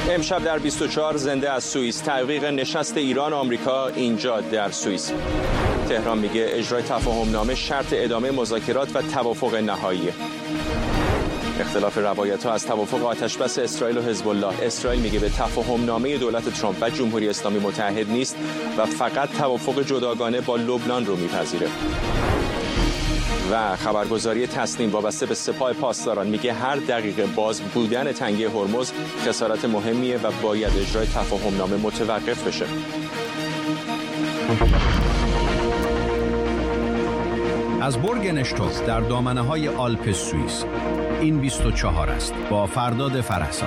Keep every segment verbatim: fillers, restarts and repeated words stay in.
امشب در بیست و چهار زنده از سوئیس، تحقیق نشست ایران آمریکا اینجا در سوئیس. تهران میگه اجرای تفاهم نامه شرط ادامه مذاکرات و توافق نهایی. اختلاف روایت‌ها از توافق آتشبس اسرائیل و حزب الله. اسرائیل میگه به تفاهم نامه دولت ترامپ و جمهوری اسلامی متحد نیست و فقط توافق جداگانه با لبنان رو میپذیره. و خبرگزاری تسنیم وابسته به سپاه پاسداران میگه هر دقیقه باز بودن تنگه هرمز خسارت مهمیه و باید اجرای تفاهم نامه متوقف بشه. از برگ نشتوف در دامنه‌های آلپ سوئیس این بیست و چهار است با فرداد فرحزاد.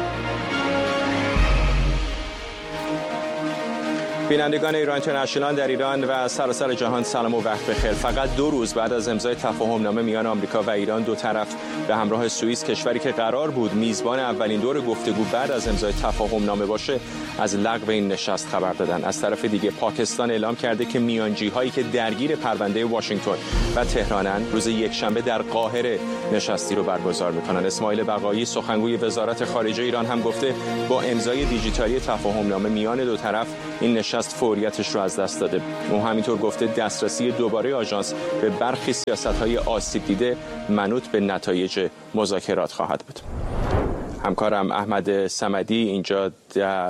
بینندگان ایران اینترنشنال در ایران و سراسر جهان سلام و وقت بخیر. فقط دو روز بعد از امضای تفاهم نامه میان آمریکا و ایران، دو طرف به همراه سوئیس، کشوری که قرار بود میزبان اولین دور گفتگو بعد از امضای تفاهم نامه باشه، از لغو این نشست خبر دادن. از طرف دیگه پاکستان اعلام کرده که میانجی هایی که درگیر پرونده واشنگتن و تهرانن روز یکشنبه در قاهره نشستی رو برگزار میکنن. اسماعیل بقایی سخنگوی وزارت خارجه ایران هم گفته با امضای دیجیتالی تفاهم نامه میان دو طرف این نشست فوریتش رو از دست داده. او همینطور گفته دسترسی دوباره آژانس به برخی سیاست‌های آسیب دیده منوط به نتایج مذاکرات خواهد بود. همکارم احمد صمدی اینجا در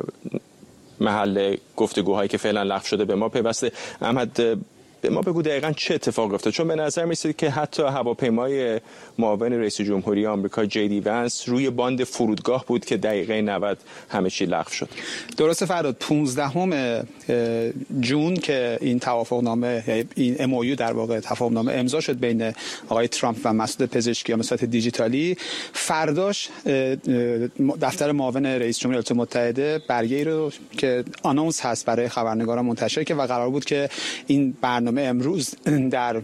محل گفتگوهایی که فعلا لغو شده به ما پیوسته. احمد، به ما بگو دقیقاً چه اتفاق افتاد، چون به نظر می‌رسید که حتی هواپیمای معاون رئیس جمهوری آمریکا جی دی ونس روی باند فرودگاه بود که دقیقه نود همه چی لغو شد. درسته فرداد، پانزدهم ژوئن که این توافقنامه، این ام او یو در واقع تفاهمنامه امضا شد بین آقای ترامپ و مسعود پزشکیان به صورت دیجیتالی. فرداش دفتر معاون رئیس جمهوری ایالات متحده برگه‌ای رو که آنونس هست برای خبرنگاران منتشر کرد و قرار بود که این برنامه امروز در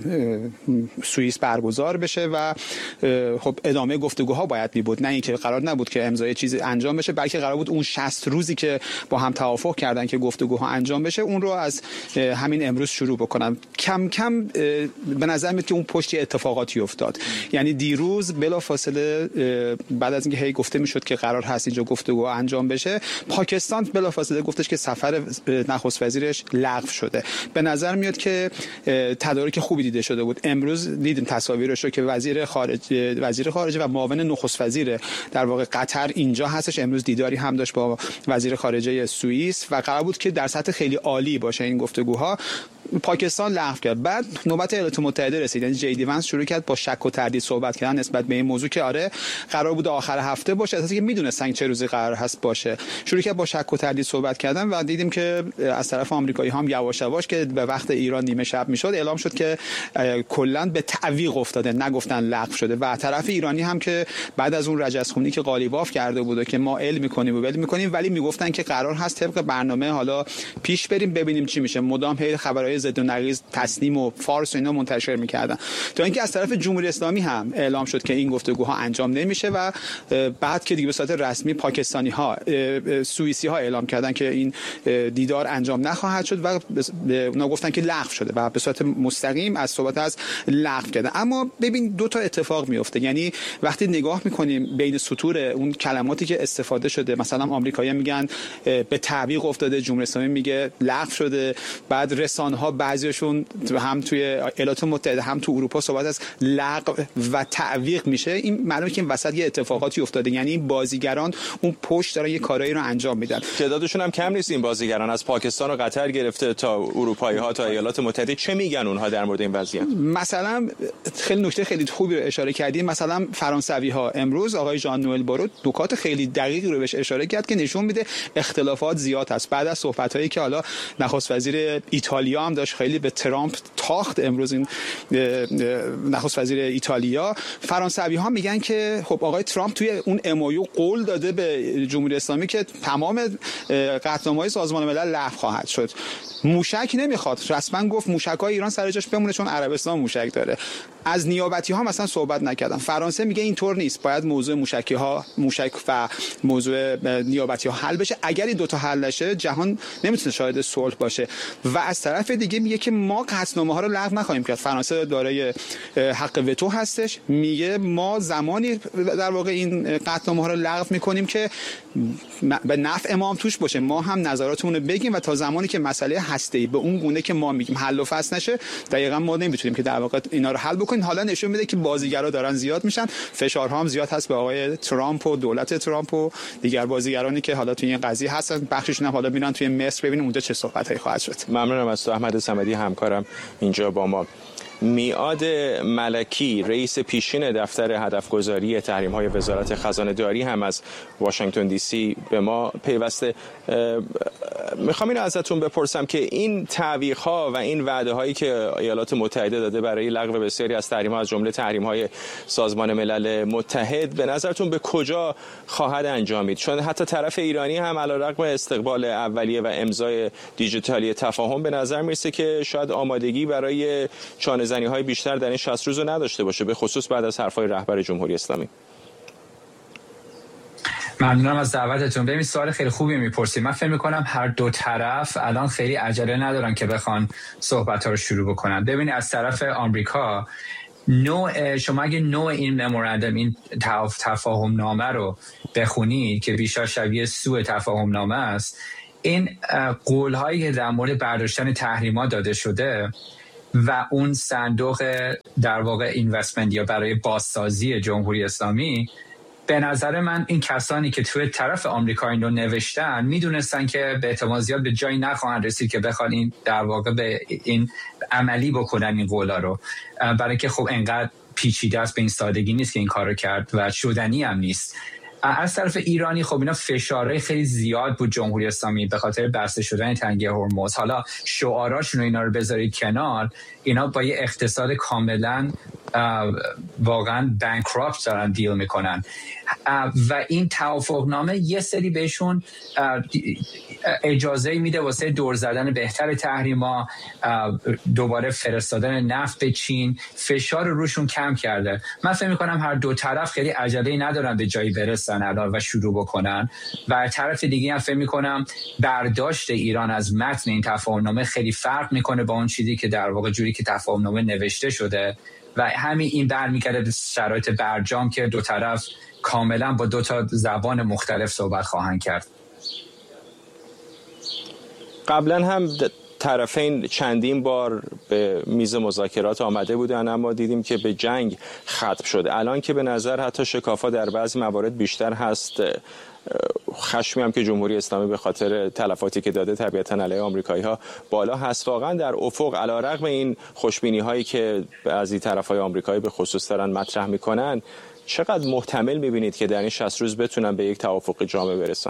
سوئیس برگزار بشه و خب ادامه گفتگوها باید می بود، نه اینکه قرار نبود که امضای چیزی انجام بشه، بلکه قرار بود اون شصت روزی که با هم توافق کردن که گفتگوها انجام بشه اون رو از همین امروز شروع بکنن. کم کم به نظر میاد که اون پشتی اتفاقاتی افتاد. یعنی دیروز بلافاصله بعد از اینکه هی گفته میشد که قرار هست اینجا گفتگو انجام بشه، پاکستان بلافاصله گفتش که سفر نخست وزیرش لغو شده. به نظر میاد که تدارک خوبی دیده شده بود. امروز دیدیم تصاویرش رو که وزیر خارجه وزیر خارجه و معاون نخست وزیر در واقع قطر اینجا هستش. امروز دیداری هم داشت با وزیر خارجه سوئیس و قرار بود که در سطح خیلی عالی باشه این گفتگوها. پاکستان لغو کرد. بعد نوبت ایالات متحده رسید. یعنی جی دی ونس شروع کرد با شک و تردید صحبت کردن نسبت به این موضوع که آره قرار بود آخر هفته باشه، اساسا که میدونستن چه روزی قرار هست باشه. شروع کرد با شک و تردید صحبت کردن و دیدیم که از طرف آمریکایی هم یواش یواش که به وقت ایران نیمه شب میشد اعلام شد که کلا به تعویق افتاده، نگفتن لغو شده. و طرف ایرانی هم که بعد از اون رجزخونی که قالیباف کرده بود که ما علم می‌کنیم و ول می‌کنیم، ولی میگفتن که قرار هست طبق برنامه حالا پیش بریم ببینیم چی میشه. مدام هی خبرهای ضد و نقیض تسنیم و فارس و اینا منتشر می‌کردن تا اینکه از طرف جمهوری اسلامی هم اعلام شد که این گفتگوها انجام نمیشه و بعد که دیگه به صورت رسمی پاکستانی‌ها سوئیسی‌ها اعلام کردن که این دیدار انجام نخواهد شد و اونا گفتن که لغو شده و به صورت مستقیم از صحبت از لغو کردن. اما ببین دو تا اتفاق میفته. یعنی وقتی نگاه می‌کنیم بین سطور اون کلماتی که استفاده شده، مثلا آمریکایی‌ها میگن به تعویق افتاده، جمهوری اسلامی میگه لغو شده، بعد رسانه‌ها بعضیشون هم توی ایالات متحده هم تو اروپا صحبت از لغو و تعویق میشه. این معلومه که این وسط یه اتفاقاتی افتاده. یعنی این بازیگران اون پشت دارن یه کارایی رو انجام میدن. تعدادشون هم کم نیست. این بازیگران از پاکستان و قطر گرفته تا اروپایی‌ها تا ایالات متحده. چه میگن اونها در مورد این وضعیت؟ مثلا خیلی نکته خیلی خوبی رو اشاره کردیم. مثلا فرانسوی‌ها امروز آقای ژان نوئل بارو نکات خیلی دقیقی رو بهش اشاره کرد که نشون میده اختلافات زیاد هست. بعد از صحبت‌هایی که حالا نخست وزیر ایتالیا هم داشت خیلی به ترامپ تاخت امروز این نخست وزیر ایتالیا، فرانسوی‌ها میگن که خب آقای ترامپ توی اون ام او یو قول داده به جمهوری اسلامی که تمام قطعنامه‌های سازمان ملل لغو خواهد شد. موشک نمیخواد، رسما گفت موشک‌های ایران سر جاش بمونه چون عربستان موشک داره. از نیابتی ها مثلا صحبت نکردن. فرانسه میگه اینطور نیست، باید موضوع موشکی ها موشک و موضوع نیابتی ها حل بشه. اگر این دو تا حل نشه جهان نمیتونه شاهد صلح باشه. و از طرف دیگه میگه که ما قطعنامه ها رو لغو نخواهیم کرد. فرانسه دارای حق وتو هستش، میگه ما زمانی در واقع این قطعنامه ها رو لغو میکنیم که به نفع ما هم توش باشه، ما هم نظراتمون رو بگیم و تا زمانی که مسئله هسته‌ای به اون گونه که ما میگیم حل و فصل نشه دقیقاً ما نمیتونیم که در واقع اینا رو حل بکنیم. حالا نشون میده که بازیگرا دارن زیاد میشن، فشارها هم زیاد هست به آقای ترامپ و دولت ترامپ و دیگر بازیگرانی که حالا توی این قضیه هستن. بخششون هم حالا میرن توی مصر ببینیم اونجا چه صحبتایی خواهد شد. ممنونم از تو احمد صمدی همکارم اینجا با ما. میعاد ملکی رئیس پیشین دفتر هدفگذاری تحریم‌های وزارت خزانه‌داری هم از واشنگتن دی سی به ما پیوسته. میخوام اینو ازتون بپرسم که این تعویق‌ها و این وعده‌هایی که ایالات متحده داده برای لغو بسیاری از تحریم‌ها از جمله تحریم‌های سازمان ملل متحد به نظرتون به کجا خواهد انجامید؟ چون حتی طرف ایرانی هم علیرغم استقبال اولیه و امضای دیجیتالی تفاهم به نظر میرسه که شاید آمادگی برای چانه‌زنی‌های بیشتر در این شصت روز رو نداشته باشه، به خصوص بعد از حرف‌های رهبر جمهوری اسلامی. ممنونم از دعوتتون. ببین سوال خیلی خوبی میپرسید. من فکر می‌کنم هر دو طرف الان خیلی عجله ندارن که بخوان صحبت‌ها رو شروع بکنن. ببین از طرف آمریکا نوع شما اگه نوع این ممورندوم این تفاهم نامه رو بخونید که بیشتر شبیه سوء تفاهم نامه است، این قول‌هایی که در مورد برداشتن تحریم‌ها داده شده و اون صندوق در واقع اینوستمنت یا برای بازسازی جمهوری اسلامی، به نظر من این کسانی که توی طرف آمریکا این رو نوشتن میدونستن که به احتمال زیاد به جایی نخواهند رسید که بخوان این در واقع به این عملی بکنن این قولا رو، برای که خب انقدر پیچیده است، به این سادگی نیست که این کار رو کرد و شدنی هم نیست. از طرف ایرانی خب اینا فشاره خیلی زیاد بود جمهوری اسلامی به خاطر بسته شدن تنگه هرمز. حالا شعاراشون و اینا رو بذارید کنار، اینا با یه اقتصاد کاملا واقعا بانکراپت دارن دیل میکنن و این توافقنامه یه سری بهشون اجازه میده واسه دور زدن بهتر تحریما، دوباره فرستادن نفت به چین، فشار روشون کم کرده. من فکر میکنم هر دو طرف خیلی عجله ندارن به جایی برسن الان و شروع بکنن و طرف دیگه هم فکر میکنم برداشت ایران از متن این تفاهمنامه خیلی فرق میکنه با اون چیزی که در واقع جوری که تفاهمنامه نوشته شده و همین این برمیگرده به شرایط برجام که دو طرف کاملا با دو تا زبان مختلف صحبت خواهند کرد. قبلا هم طرفین چندین بار به میز مذاکرات آمده بودن اما دیدیم که به جنگ ختم شد. الان که به نظر حتی شکافا در بعضی موارد بیشتر هست، خشمی هم که جمهوری اسلامی به خاطر تلفاتی که داده طبیعتاً علیه آمریکایی‌ها بالا هست، واقعا در افق علیرغم این خوشبینی هایی که بعضی طرف‌های آمریکایی به خصوص دارن مطرح میکنن، چقدر محتمل میبینید که در این شصت روز بتونن به یک توافق جامع برسن؟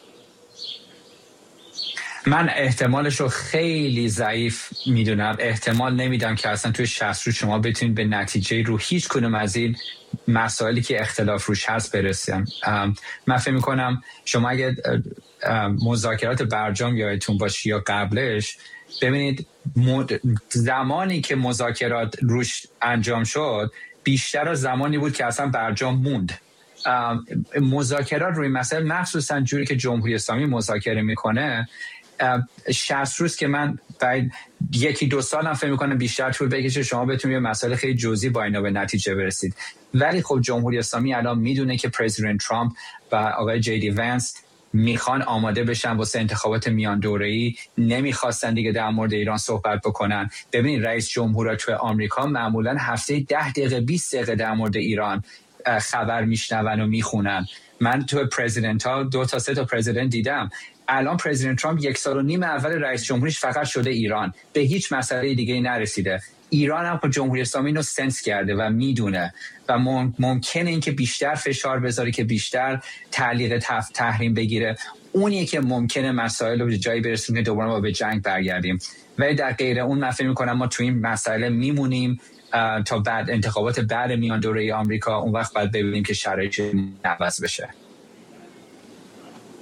من احتمالش رو خیلی ضعیف میدونم. احتمال نمیدم که اصلا توی شصت روز شما بتونید به نتیجه رو هیچ کدوم از این مسائلی که اختلاف روش هست برسیم. من فکر میکنم شما اگه مذاکرات برجام یادتون باشه یا قبلش، ببینید زمانی که مذاکرات روش انجام شد بیشتر از زمانی بود که اصلا برجام موند. مذاکرات روی مسئله مخصوصا جوری که جمهوری اسلامی مذاکره میکنه شصت روز که من باید یکی دو سال هم فکر میکنم بیشتر طول بکشه شما بتونید یه مسئله خیلی جزئی با اینا به نتیجه برسید. ولی خب جمهوری اسلامی الان میدونه که پرزیدنت ترامپ و آقای جی دی ونس میخوان آماده بشن واسه انتخابات میان دوره‌ای، نمیخواستن دیگه در مورد ایران صحبت بکنن. ببینید رئیس جمهورها توی آمریکا معمولا هفته ده دقیقه بیست دقیقه در مورد ایران خبر میشنون و میخونن. من تو پرزیدنت ها دو تا سه تا پرزیدنت دیدم. الان پرزیدنت ترامپ یک سال و نیم اول رئیس جمهوریش فقط شده ایران، به هیچ مسئله دیگه نرسیده. ایران هم خود جمهوری اسلامی اینو سنس کرده و میدونه و ممکنه این که بیشتر فشار بذاره که بیشتر تعلیق تحریم بگیره، اونیه که ممکنه مسائل رو به جایی برسونه که دوباره ما به جنگ برگردیم. ولی در غیر اون من فکر می‌کنم ما تو این مسئله میمونیم تا بعد انتخابات بعد میان دوره آمریکا. اون وقت بعد ببینیم که شرایط عوض بشه.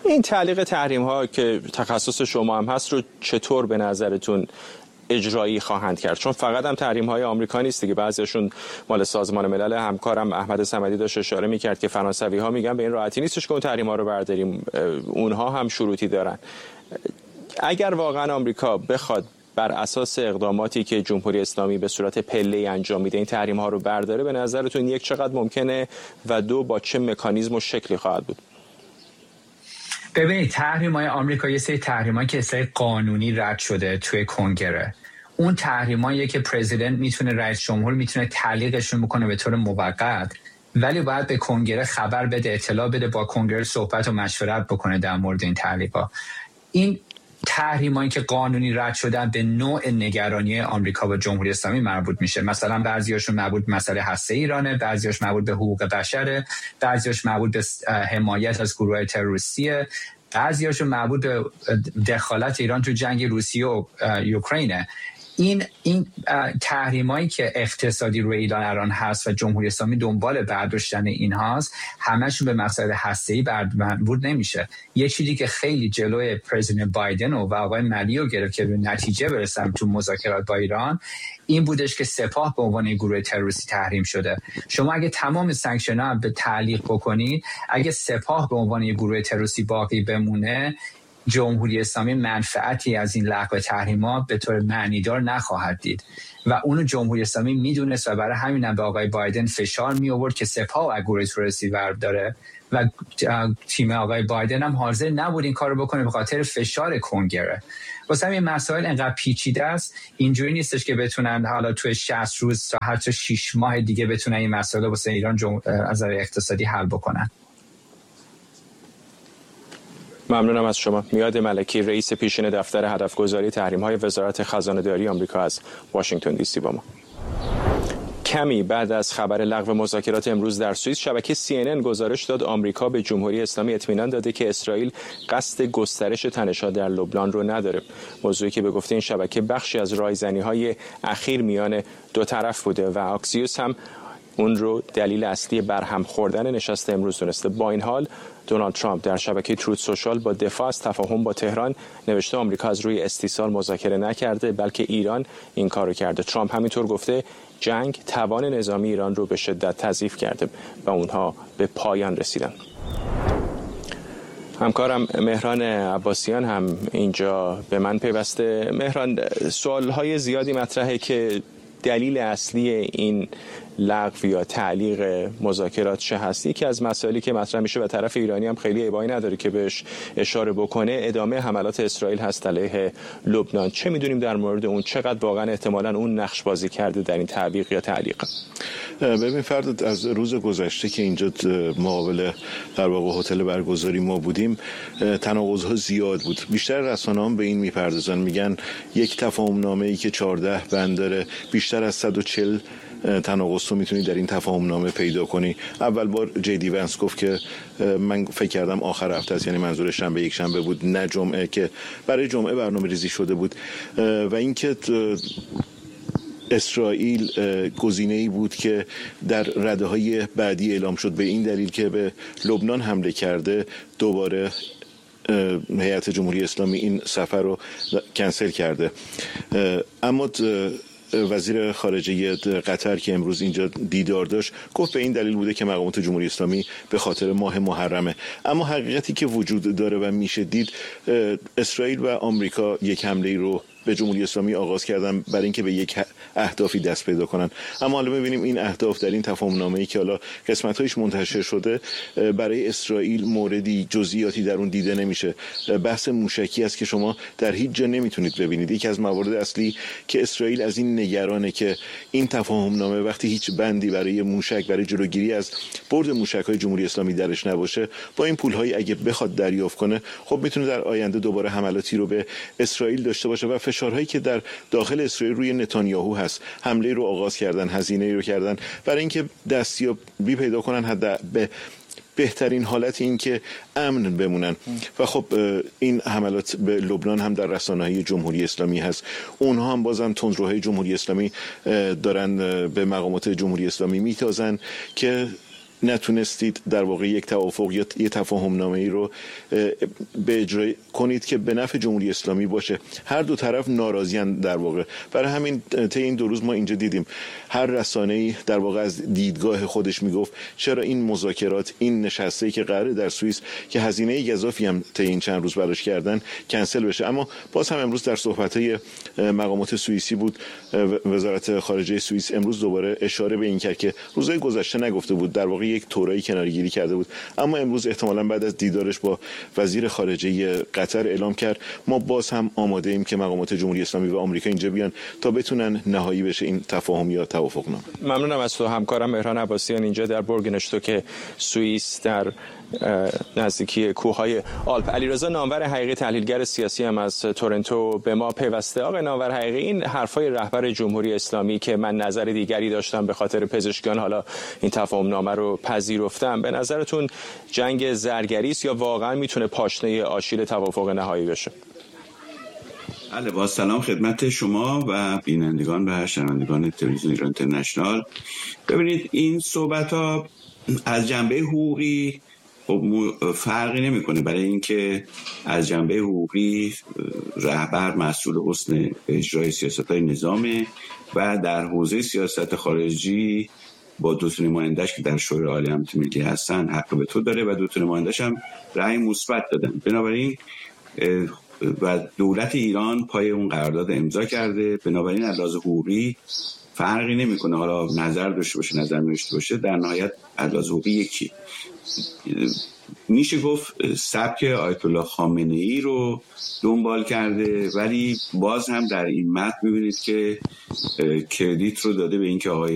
این تعلیق تحریم ها که تخصص شما هم هست رو چطور به نظرتون اجرایی خواهند کرد؟ چون فقط هم تحریم های آمریکا نیست دیگه، بعضیشون مال سازمان ملل. همکارم احمد صمدی داشت اشاره میکرد که فرانسوی ها میگن به این راحتی نیستش که اون تحریم ها رو برداریم، اونها هم شروطی دارن. اگر واقعا آمریکا بخواد بر اساس اقداماتی که جمهوری اسلامی به صورت پله‌ای انجام میده این تحریم ها رو برداره، به نظرتون یک چقدر ممکنه و دو با چه مکانیزم و شکلی خواهد بود؟ ببینید تحریم‌های آمریکا یه سری تحریم‌هایی که اصلاً قانونی رد شده توی کنگره. اون تحریم‌هایی که پرزیدنت میتونه، رئیس جمهور میتونه تعلیقشون بکنه به طور موقت، ولی باید به کنگره خبر بده، اطلاع بده، با کنگره صحبت و مشورت بکنه در مورد این تحریم‌ها. این تحریمایی که قانونی رد شدن به نوع نگرانی آمریکا و جمهوری اسلامی مربوط میشه. مثلا بعضیاشون مربوط به مسئله هسته ایرانه، بعضیاش مربوط به حقوق بشره، بعضیاش مربوط به حمایت از گروه تروریستیه، بعضیاشون مربوط به دخالت ایران تو جنگ روسیه و اوکراینه. این این تحریمایی که اقتصادی روی ایران الان هست و جمهوری اسلامی دنبال برداشتن اینهاست، همشون به مسائل هسته‌ای مربوط نمیشه. یه چیزی که خیلی جلوی پرزیدنت بایدن و آقای ملیو گرفت که به نتیجه برسن تو مذاکرات با ایران، این بودش که سپاه به عنوان گروه تروریستی تحریم شده. شما اگه تمام سانکشن‌ها به تعلیق بکنید، اگه سپاه به عنوان گروه تروریستی باقی بمونه، جمهوری اسلامی منفعتی از این لغو تحریم‌ها به طور معنیدار نخواهد دید و اونو جمهوری اسلامی میدونست و برای همین هم به آقای بایدن فشار می آورد که سپاه از گروه تروریستی برداره و تیم آقای بایدن هم حاضر نبود این کارو بکنه به خاطر فشار کنگره. واسه همین مسائل انقدر پیچیده است، اینجوری نیستش که بتونن حالا توی شصت روز تا حتی شش ماه دیگه بتونن این مسائل واسه ایران جم... از نظر اقتصادی حل بکنن. ممنونم از شما. میاد ملکی، رئیس پیشین دفتر هدفگذاری تحریم‌های وزارت خزانه‌داری آمریکا از واشنگتن دی سی با ما. کمی بعد از خبر لغو مذاکرات امروز در سوئیس، شبکه سی ان ان گزارش داد آمریکا به جمهوری اسلامی اطمینان داده که اسرائیل قصد گسترش تنش‌ها در لبنان رو نداره. موضوعی که به گفته این شبکه بخشی از رایزنی‌های اخیر میان دو طرف بوده و آکسیوس هم اون رو دلیل اصلی برهم خوردن نشست امروز دونسته. با این حال دونالد ترامپ در شبکه تروت سوشال با دفاع از تفاهم با تهران نوشته آمریکا از روی استیصال مذاکره نکرده بلکه ایران این کارو کرده. ترامپ همینطور گفته جنگ توان نظامی ایران رو به شدت تضعیف کرده و اونها به پایان رسیدن. همکارم مهران عباسیان هم اینجا به من پیوسته. مهران، سوالهای زیادی مطرحه که دلیل اصلی این لغو یا تعلیق مذاکرات چه هست. یکی از مسائلی که مطرح میشه و طرف ایرانی هم خیلی ابایی نداره که بهش اشاره بکنه، ادامه حملات اسرائیل هست علیه لبنان. چه میدونیم در مورد اون؟ چقدر واقعا احتمالاً اون نقش بازی کرده در این تعلیق یا تعلیق؟ ببین فرد، از روز گذشته که اینجا مقابل در واقع هتل برگزاری ما بودیم، تناقض‌ها زیاد بود. بیشتر رسانه‌ها به این میپردازن، میگن یک تفاهم نامه‌ای که چهارده بند داره، بیشتر از صد و چهل تناقض رو میتونی در این تفاهم نامه پیدا کنی. اول بار جی دی ونس گفت که من فکر کردم آخر هفته است، یعنی منظور شنبه یک شنبه بود نه جمعه، که برای جمعه برنامه ریزی شده بود. و اینکه اسرائیل گزینه‌ای بود که در رده‌های بعدی اعلام شد به این دلیل که به لبنان حمله کرده. دوباره هیئت جمهوری اسلامی این سفر رو کنسل کرده. اما وزیر خارجه قطر که امروز اینجا دیدار داشت گفت به این دلیل بوده که مقامات جمهوری اسلامی به خاطر ماه محرمه. اما حقیقتی که وجود داره و میشه دید، اسرائیل و آمریکا یک حمله رو به جمهوری اسلامی آغاز کردن برای اینکه به یک اهدافی دست پیدا کنن. اما حالا می‌بینیم این اهداف در این تفاهم نامه‌ای که حالا قسمت‌هایش منتشر شده، برای اسرائیل موردی جزئیاتی در اون دیده نمیشه. بحث موشکی است که شما در هیچ جا نمیتونید ببینید. یکی از موارد اصلی که اسرائیل از این نگرانه که این تفاهم نامه وقتی هیچ بندی برای موشک، برای جلوگیری از برد موشک‌های جمهوری اسلامی درش نباشه، با این پول‌های اگه بخواد دریافت کنه، خب میتونه در آینده دوباره حملاتی رو به اسرائیل داشته باشه و فشارهایی که در داخل اسرائیل روی نتانیاهو هست، حمله رو آغاز کردن، هزینه رو کردن برای اینکه دستیابی پیدا کنن حد به بهترین حالت این که امن بمونن. و خب این حملات به لبنان هم در رسانه‌های جمهوری اسلامی هست. اونها هم بازم تندروهای جمهوری اسلامی دارن به مقامات جمهوری اسلامی میتازن که نتونستید در واقع یک توافق یا یک تفاهم نامه ای رو به اجرا کنید که به نفع جمهوری اسلامی باشه. هر دو طرف ناراضیان در واقع. برای همین طی این دو روز ما اینجا دیدیم هر رسانه‌ای در واقع از دیدگاه خودش میگفت چرا این مذاکرات، این نشسته‌ای که قراره در سوئیس که هزینه گزافی هم طی این چند روز براش کردن کنسل بشه. اما باز هم امروز در صحبت‌های مقامات سوئیسی بود، وزارت خارجه سوئیس امروز دوباره اشاره به این کرد که روزهای گذشته نگفته بود، در واقع یک طورایی کناره‌گیری کرده بود، اما امروز احتمالاً بعد از دیدارش با وزیر خارجه قطر اعلام کرد ما باز هم آماده ایم که مقامات جمهوری اسلامی و آمریکا اینجا بیان تا بتونن نهایی بشه این تفاهم یا توافق نامه. ممنونم از تو همکارم مهران عباسیان اینجا در بورگنشتوک سوئیس در نزدیکی کوههای آلپ. علیرضا نامور حقیقی تحلیلگر سیاسی هم از تورنتو به ما پیوسته. آقای نامور حقیقی، این حرفای رهبر جمهوری اسلامی که من نظر دیگری داشتم به خاطر پزشکیان حالا این تفاهم نامه رو پذیرفتم، به نظرتون جنگ زرگری است یا واقعا میتونه پاشنه آشیل توافق نهایی بشه؟ بله، با سلام خدمت شما و بینندگان و شنوندگان تلویزیون ایران اینترنشنال. ببینید این صحبت ها از جنبه حقوقی خب فرقی نمیکنه، برای اینکه از جنبه حقوقی رهبر مسئول حسن اجرای سیاست‌های نظامه و در حوزه سیاست خارجی با دو تا نماینده‌اش که در شورای عالی امنیت ملی هستن حق وتو داره و دو تا نماینده‌اش هم رأی مثبت دادن. بنابراین و دولت ایران پای اون قرارداد امضا کرده، بنابراین از لحاظ حقوقی فرقی نمیکنه، حالا نظر داشته باشه نظر نداشته باشه، در نهایت از لحاظ حقوقی یکی. میشه گفت سبک آیت الله خامنه‌ای رو دنبال کرده، ولی باز هم در این متن میبینید که کردیت رو داده به اینکه آقای